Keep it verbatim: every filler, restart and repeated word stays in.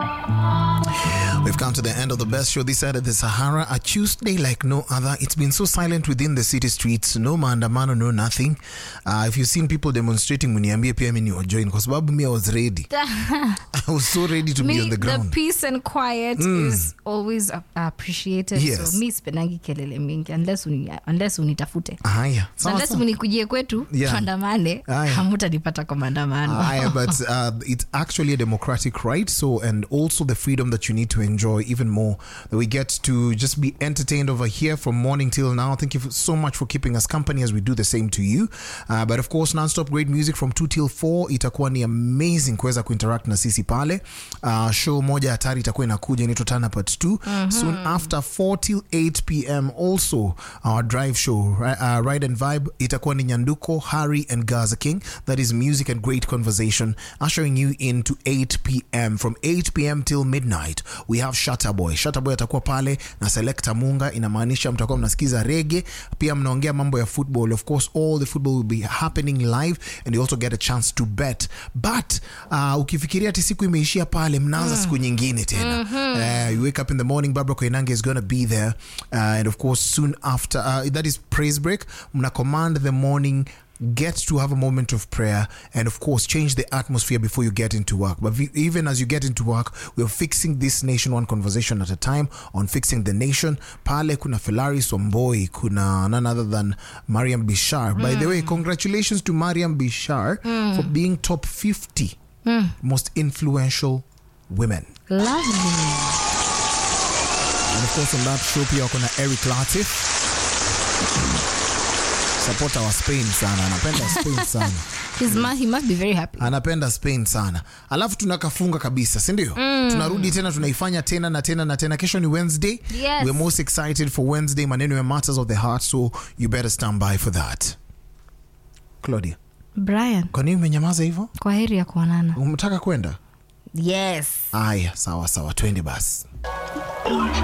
We've come to the end of the best show this side of the Sahara. A Tuesday like no other. It's been so silent within the city streets. No maandamano, no nothing. Uh, if you've seen people demonstrating, muniambie pia mimi ni join kwa sababu me I was ready. I was so ready to me, be on the ground. The peace and quiet mm. is always appreciated. Yes. So me sipenagi kelele mingi unless uni, unless unitafute. Haya. Unless unikujie kwetu yeah. maandamane hamutanipata kwa maandamano. Haya, but uh, it's actually a democratic right, so and also the freedom that you need to enjoy even more, that we get to just be entertained over here from morning till now. Thank you so much for keeping us company as we do the same to you. Uh, but of course, non-stop great music from two till four. Itakuwa ni amazing kuweza kuinteract na sisi pale. Uh, show moja hatari itakuwa inakuja inaitwa Turn Up at two. Mm-hmm. Soon after four till eight p.m. also our drive show, uh, Ride and Vibe, itakuwa ni Nyanduko, Harry and Gaza King. That is music and great conversation, ushering you into eight p.m. From eight p.m. till midnight. We have Shatta Boy. Shatta Boy atakuwa pale na Selector Munga, inamaanisha mtakuwa mnasikiza reggae, pia mnaongea mambo ya football. Of course, all the football will be happening live and you also get a chance to bet. But uh, ukifikiria ati siku imeishia pale, mnaanza mm. siku nyingine tena. Mm-hmm. Uh, you wake up in the morning, Barbara Koinange is going to be there. Uh, and of course, soon after, uh, that is praise break. Mna command the morning, get to have a moment of prayer, and of course change the atmosphere before you get into work. But even as you get into work, we're fixing this nation one conversation at a time on fixing the nation. Pale kuna Felari Somboi, kuna none other than Mariam Bishar. Mm. By the way, congratulations to Mariam Bishar mm. for being top fifty mm. most influential women. Lovely. And of course on that show pia kuna Eric Latif. Support our Spain sana. Anapenda Spain sana. His ma, he must be very happy. Anapenda Spain sana. Alafu tunakafunga kabisa, si ndio? Mm. Tunarudi tena, tunaifanya tena na tena na tena. Kesho ni Wednesday. Yes. We're most excited for Wednesday. Maneno ya Matters of the Heart, so you better stand by for that. Claudia. Brian. Kwa nini umenyamaza hivyo? Kwa heri ya kuonana. Unataka kwenda? Yes. Aya, sawa sawa, twende basi.